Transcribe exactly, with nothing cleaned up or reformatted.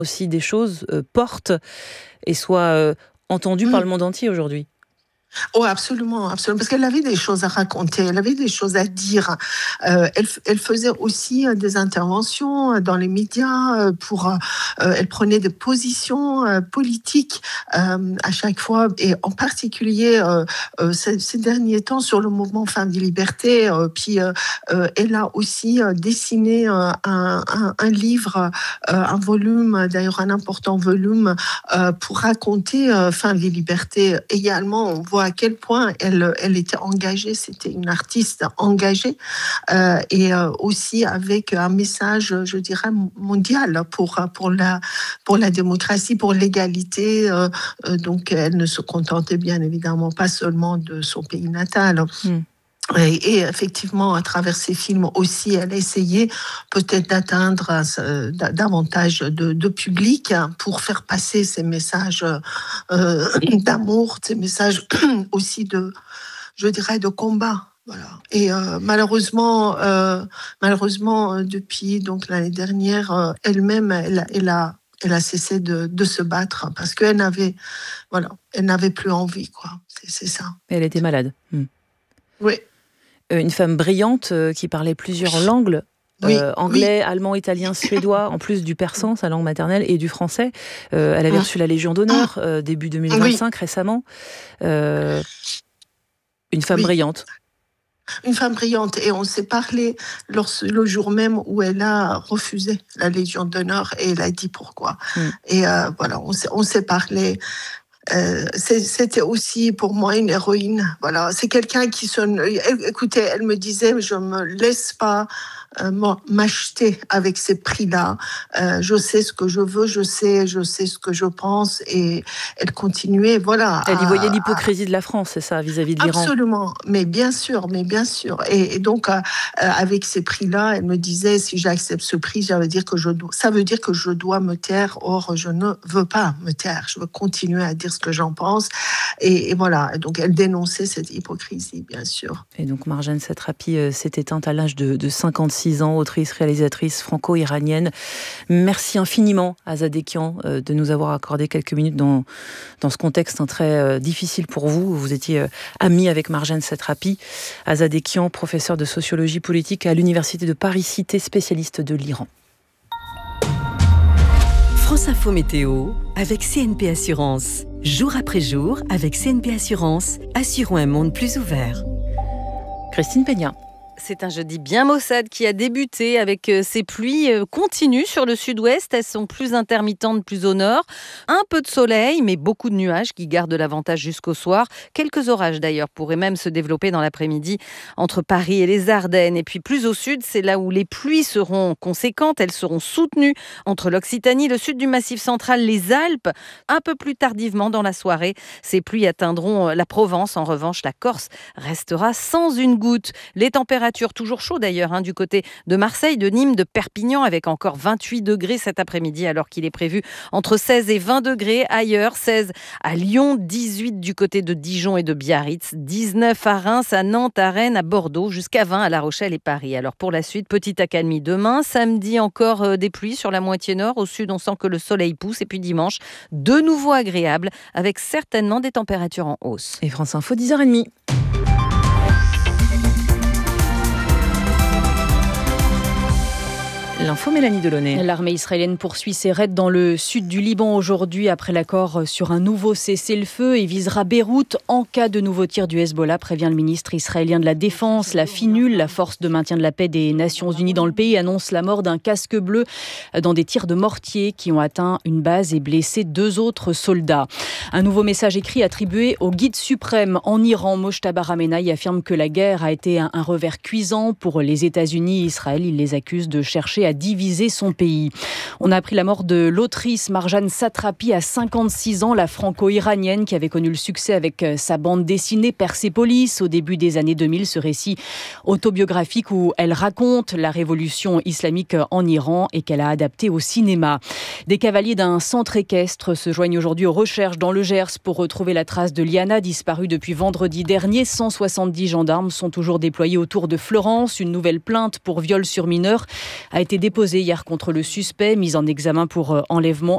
aussi des choses euh, porte et soit euh, entendue Mmh. par le monde entier aujourd'hui. Oh, absolument, absolument, parce qu'elle avait des choses à raconter, elle avait des choses à dire. Euh, elle, elle faisait aussi euh, des interventions euh, dans les médias euh, pour. Euh, elle prenait des positions euh, politiques euh, à chaque fois, et en particulier euh, euh, ces, ces derniers temps sur le mouvement Femmes et Libertés. Euh, puis euh, euh, elle a aussi euh, dessiné euh, un, un, un livre, euh, un volume, d'ailleurs un important volume euh, pour raconter euh, Femmes et Libertés. Également, on voit à quel point elle, elle était engagée, c'était une artiste engagée euh, et euh, aussi avec un message, je dirais, mondial pour, pour, la, pour la démocratie, pour l'égalité. Euh, euh, donc, elle ne se contentait bien évidemment pas seulement de son pays natal. Mm. Et, et effectivement, à travers ces films aussi, elle a essayé peut-être d'atteindre euh, davantage de, de public pour faire passer ces messages euh, d'amour, ces messages aussi de, je dirais, de combat. Voilà. Et euh, malheureusement, euh, malheureusement, euh, depuis donc l'année dernière, euh, elle-même, elle, elle a elle a cessé de, de se battre parce qu'elle n'avait, voilà, elle n'avait plus envie, quoi. C'est, c'est ça. Elle était malade. Mm. Oui. Une femme brillante euh, qui parlait plusieurs Oui. langues, Oui, euh, anglais, oui. allemand, italien, suédois, en plus du persan, sa langue maternelle, et du français. Euh, elle avait reçu la Légion d'honneur euh, début deux mille vingt-cinq, oui. récemment. Euh, une femme oui. brillante. Une femme brillante, et on s'est parlé lors, le jour même où elle a refusé la Légion d'honneur, et elle a dit pourquoi. Mm. Et euh, voilà, on s'est, on s'est parlé. Euh, c'était aussi pour moi une héroïne. Voilà, c'est quelqu'un qui se. Écoutez, elle me disait, je me laisse pas euh, m'acheter avec ces prix-là. Euh, je sais ce que je veux, je sais, je sais ce que je pense, et elle continuait. Voilà. Elle y voyait à, l'hypocrisie à... de la France, c'est ça, vis-à-vis de l'Iran. Absolument, mais bien sûr, mais bien sûr. Et, et donc, euh, avec ces prix-là, elle me disait, si j'accepte ce prix, ça veut dire que je dois, ça veut dire que je dois me taire. Or, je ne veux pas me taire. Je veux continuer à dire ce que j'en pense. Et, et voilà, donc elle dénonçait cette hypocrisie, bien sûr. Et donc Marjane Satrapi euh, s'est éteinte à l'âge de, de cinquante-six ans, autrice, réalisatrice franco-iranienne. Merci infiniment à Azadekian euh, de nous avoir accordé quelques minutes dans, dans ce contexte hein, très euh, difficile pour vous. Vous étiez euh, amie avec Marjane Satrapi. Azadekian, professeur de sociologie politique à l'Université de Paris-Cité, spécialiste de l'Iran. France Info Météo avec C N P Assurance. Jour après jour, avec C N P Assurance, assurons un monde plus ouvert. Christine Peña. C'est un jeudi bien maussade qui a débuté avec ces pluies continues sur le sud-ouest. Elles sont plus intermittentes, plus au nord. Un peu de soleil, mais beaucoup de nuages qui gardent l'avantage jusqu'au soir. Quelques orages d'ailleurs pourraient même se développer dans l'après-midi entre Paris et les Ardennes. Et puis plus au sud, c'est là où les pluies seront conséquentes. Elles seront soutenues entre l'Occitanie, le sud du Massif central, les Alpes. Un peu plus tardivement dans la soirée, ces pluies atteindront la Provence. En revanche, la Corse restera sans une goutte. Les températures toujours chaud d'ailleurs hein, du côté de Marseille, de Nîmes, de Perpignan avec encore vingt-huit degrés cet après-midi alors qu'il est prévu entre seize et vingt degrés ailleurs, seize à Lyon, dix-huit du côté de Dijon et de Biarritz, dix-neuf à Reims, à Nantes, à Rennes, à Bordeaux, jusqu'à vingt à La Rochelle et Paris. Alors pour la suite, petite accalmie demain, samedi encore euh, des pluies sur la moitié nord, au sud on sent que le soleil pousse et puis dimanche, de nouveau agréable avec certainement des températures en hausse. Et France Info, dix heures trente. L'info, Mélanie Delaunay. L'armée israélienne poursuit ses raids dans le sud du Liban aujourd'hui après l'accord sur un nouveau cessez-le-feu et visera Beyrouth en cas de nouveau tir du Hezbollah, prévient le ministre israélien de la Défense. La FINUL, la force de maintien de la paix des Nations Unies dans le pays, annonce la mort d'un casque bleu dans des tirs de mortier qui ont atteint une base et blessé deux autres soldats. Un nouveau message écrit attribué au guide suprême en Iran, Mojtaba Ramenei, affirme que la guerre a été un, un revers cuisant pour les États-Unis et Israël. Il les accuse de chercher à diviser son pays. On a appris la mort de l'autrice Marjane Satrapi à cinquante-six ans, la franco-iranienne qui avait connu le succès avec sa bande dessinée Persépolis au début des années deux mille, ce récit autobiographique où elle raconte la révolution islamique en Iran et qu'elle a adapté au cinéma. Des cavaliers d'un centre équestre se joignent aujourd'hui aux recherches dans le Gers pour retrouver la trace de Liana, disparue depuis vendredi dernier. cent soixante-dix gendarmes sont toujours déployés autour de Florence. Une nouvelle plainte pour viol sur mineur a été déposée hier contre le suspect, mis en examen pour enlèvement